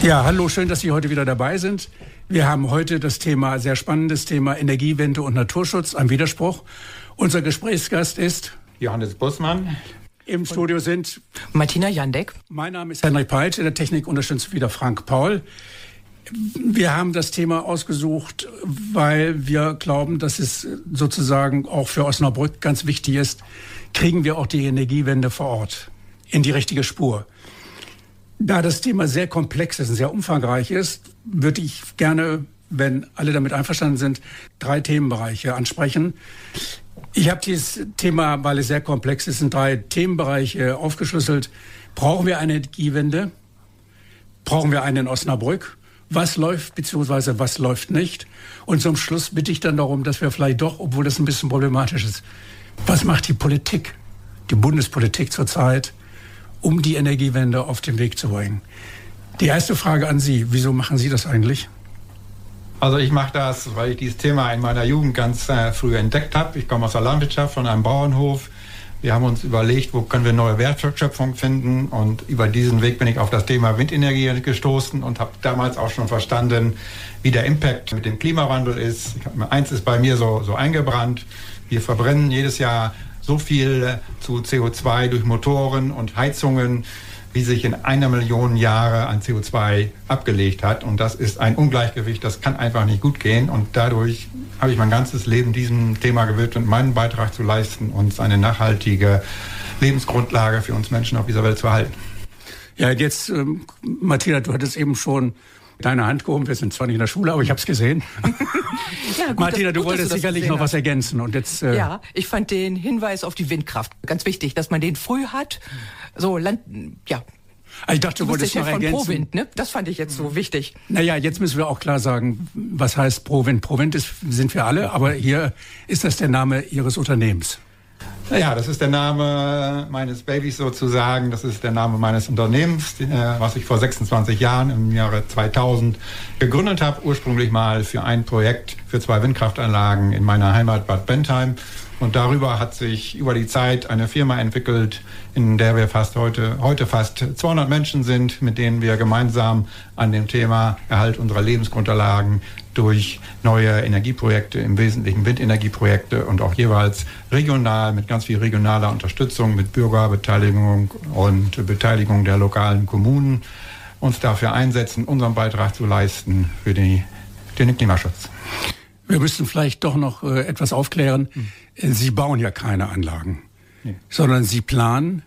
Ja, hallo, schön, dass Sie heute wieder dabei sind. Wir haben heute das Thema, sehr spannendes Thema Energiewende und Naturschutz, ein Widerspruch. Unser Gesprächsgast ist Johannes Bussmann. Im Studio sind Martina Jandek. Mein Name ist Henrik Peitsch, in der Technik unterstützt wieder Frank Paul. Wir haben das Thema ausgesucht, weil wir glauben, dass es sozusagen auch für Osnabrück ganz wichtig ist, kriegen wir auch die Energiewende vor Ort in die richtige Spur. Da das Thema sehr komplex ist und sehr umfangreich ist, würde ich gerne, wenn alle damit einverstanden sind, 3 Themenbereiche ansprechen. Ich habe dieses Thema, weil es sehr komplex ist, in 3 Themenbereiche aufgeschlüsselt. Brauchen wir eine Energiewende? Brauchen wir eine in Osnabrück? Was läuft bzw. was läuft nicht? Und zum Schluss bitte ich dann darum, dass wir vielleicht doch, obwohl das ein bisschen problematisch ist, was macht die Politik, die Bundespolitik zurzeit, um die Energiewende auf den Weg zu bringen? Die erste Frage an Sie, wieso machen Sie das eigentlich? Also ich mache das, weil ich dieses Thema in meiner Jugend ganz früh entdeckt habe. Ich komme aus der Landwirtschaft, von einem Bauernhof. Wir haben uns überlegt, wo können wir neue Wertschöpfung finden, und über diesen Weg bin ich auf das Thema Windenergie gestoßen und habe damals auch schon verstanden, wie der Impact mit dem Klimawandel ist. Eins ist bei mir so eingebrannt: Wir verbrennen jedes Jahr so viel zu CO2 durch Motoren und Heizungen, wie sich in 1 Million Jahre an CO2 abgelegt hat. Und das ist ein Ungleichgewicht, das kann einfach nicht gut gehen. Und dadurch habe ich mein ganzes Leben diesem Thema gewidmet, meinen Beitrag zu leisten und eine nachhaltige Lebensgrundlage für uns Menschen auf dieser Welt zu erhalten. Ja, jetzt, Martina, du hattest eben schon deine Hand gehoben. Wir sind zwar nicht in der Schule, aber ich habe es gesehen. Ja, gut, Martina, du wolltest sicherlich noch was ergänzen. Und jetzt, ja, ich fand den Hinweis auf die Windkraft ganz wichtig, dass man den früh hat. So, ja. Ich dachte, du wolltest noch ergänzen. Von Prowind, ne? Das fand ich jetzt so wichtig. Naja, jetzt müssen wir auch klar sagen, was heißt Prowind? Prowind sind wir alle, aber hier ist das der Name Ihres Unternehmens. Ja, das ist der Name meines Babys sozusagen. Das ist der Name meines Unternehmens, was ich vor 26 Jahren im Jahre 2000 gegründet habe. Ursprünglich mal für ein Projekt für 2 Windkraftanlagen in meiner Heimat Bad Bentheim. Und darüber hat sich über die Zeit eine Firma entwickelt, in der wir heute fast 200 Menschen sind, mit denen wir gemeinsam an dem Thema Erhalt unserer Lebensgrundlagen durch neue Energieprojekte, im Wesentlichen Windenergieprojekte, und auch jeweils regional mit ganz viel regionaler Unterstützung, mit Bürgerbeteiligung und Beteiligung der lokalen Kommunen uns dafür einsetzen, unseren Beitrag zu leisten für den Klimaschutz. Wir müssen vielleicht doch noch etwas aufklären. Sie bauen ja keine Anlagen, sondern Sie planen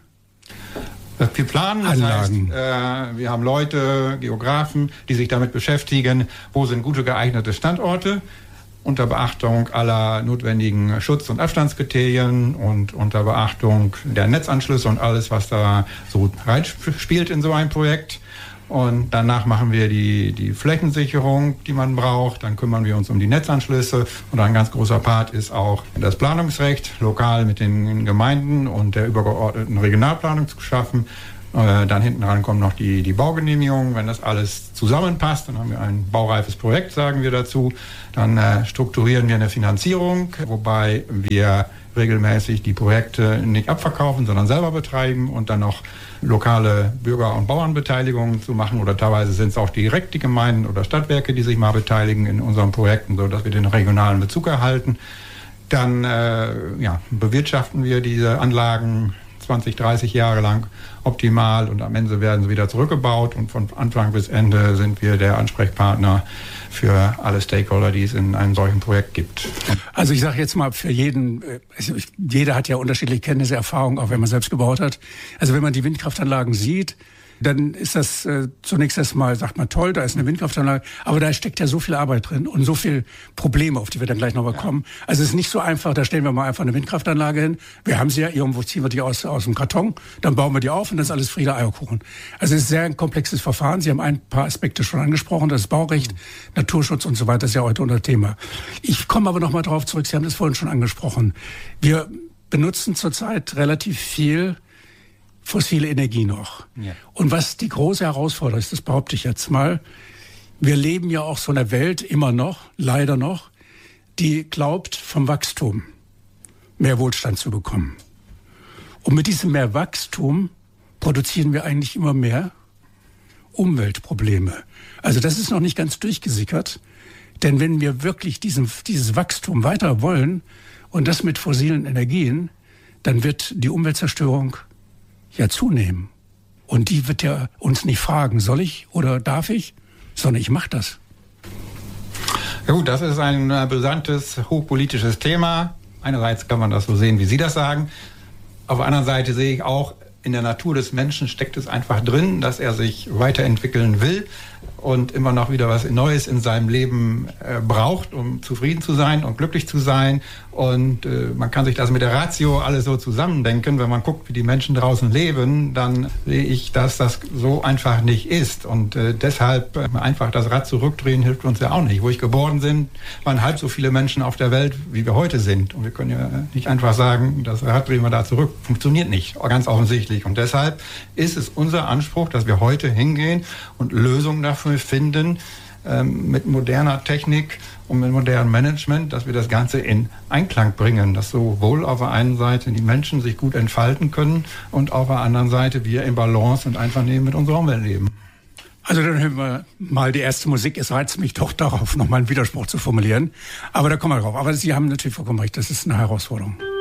Wir planen, das Anlagen. heißt, wir haben Leute, Geografen, die sich damit beschäftigen, wo sind gute geeignete Standorte, unter Beachtung aller notwendigen Schutz- und Abstandskriterien und unter Beachtung der Netzanschlüsse und alles, was da so reinspielt in so ein Projekt. Und danach machen wir die Flächensicherung, die man braucht. Dann kümmern wir uns um die Netzanschlüsse. Und ein ganz großer Part ist auch das Planungsrecht, lokal mit den Gemeinden und der übergeordneten Regionalplanung zu schaffen. Dann hinten dran kommen noch die Baugenehmigungen. Wenn das alles zusammenpasst, dann haben wir ein baureifes Projekt, sagen wir dazu. Dann strukturieren wir eine Finanzierung, wobei wir regelmäßig die Projekte nicht abverkaufen, sondern selber betreiben und dann noch lokale Bürger- und Bauernbeteiligungen zu machen, oder teilweise sind es auch direkt die Gemeinden oder Stadtwerke, die sich mal beteiligen in unseren Projekten, sodass wir den regionalen Bezug erhalten. Dann bewirtschaften wir diese Anlagen 20, 30 Jahre lang optimal, und am Ende werden sie wieder zurückgebaut, und von Anfang bis Ende sind wir der Ansprechpartner für alle Stakeholder, die es in einem solchen Projekt gibt. Also ich sage jetzt mal für jeden, jeder hat ja unterschiedliche Kenntnisse, Erfahrungen, auch wenn man selbst gebaut hat. Also wenn man die Windkraftanlagen sieht, dann ist das zunächst erstmal, sagt man, toll, da ist eine Windkraftanlage, aber da steckt ja so viel Arbeit drin und so viel Probleme, auf die wir dann gleich nochmal kommen. Also es ist nicht so einfach, da stellen wir mal einfach eine Windkraftanlage hin. Wir haben sie ja, irgendwo ziehen wir die aus dem Karton, dann bauen wir die auf und dann ist alles Friede, Eierkuchen. Also es ist sehr ein komplexes Verfahren. Sie haben ein paar Aspekte schon angesprochen, das Baurecht, Naturschutz und so weiter, das ist ja heute unser Thema. Ich komme aber nochmal darauf zurück, Sie haben das vorhin schon angesprochen. Wir benutzen zurzeit relativ viel fossile Energie noch. Ja. Und was die große Herausforderung ist, das behaupte ich jetzt mal, wir leben ja auch so in einer Welt immer noch, leider noch, die glaubt, vom Wachstum mehr Wohlstand zu bekommen. Und mit diesem mehr Wachstum produzieren wir eigentlich immer mehr Umweltprobleme. Also das ist noch nicht ganz durchgesickert. Denn wenn wir wirklich dieses Wachstum weiter wollen und das mit fossilen Energien, dann wird die Umweltzerstörung ja zunehmen. Und die wird ja uns nicht fragen, soll ich oder darf ich, sondern ich mache das. Ja gut, das ist ein brisantes, hochpolitisches Thema. Einerseits kann man das so sehen, wie Sie das sagen. Auf der anderen Seite sehe ich auch, in der Natur des Menschen steckt es einfach drin, dass er sich weiterentwickeln will und immer noch wieder was Neues in seinem Leben braucht, um zufrieden zu sein und glücklich zu sein. Und man kann sich das mit der Ratio alles so zusammendenken. Wenn man guckt, wie die Menschen draußen leben, dann sehe ich, dass das so einfach nicht ist. Und deshalb einfach das Rad zurückdrehen hilft uns ja auch nicht. Wo ich geboren bin, waren halb so viele Menschen auf der Welt, wie wir heute sind. Und wir können ja nicht einfach sagen, das Rad drehen wir da zurück. Funktioniert nicht, ganz offensichtlich. Und deshalb ist es unser Anspruch, dass wir heute hingehen und Lösungen dafür finden, mit moderner Technik und mit modernem Management, dass wir das Ganze in Einklang bringen, dass sowohl auf der einen Seite die Menschen sich gut entfalten können und auf der anderen Seite wir in Balance und Einvernehmen mit unserer Umwelt leben. Also dann hören wir mal die erste Musik. Es reizt mich doch darauf, nochmal einen Widerspruch zu formulieren. Aber da kommen wir drauf. Aber Sie haben natürlich vollkommen recht, das ist eine Herausforderung.